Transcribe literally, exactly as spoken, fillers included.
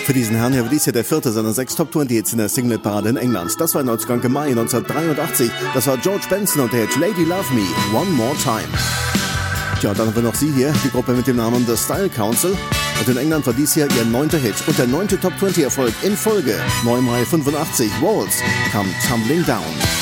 Für diesen Herrn hier war dies hier der vierte seiner sechs Top zwanzig Hits in der Singlet-Parade in England. Das war neunzehnten Mai neunzehnhundertdreiundachtzig. Das war George Benson und der Hit Lady Love Me, One More Time. Tja, dann haben wir noch sie hier, die Gruppe mit dem Namen The Style Council. Und in England war dies hier ihr neunter Hit und der neunte Top zwanzig Erfolg in Folge. neun Mai fünfundachtzig, Waltz, Come Tumbling Down.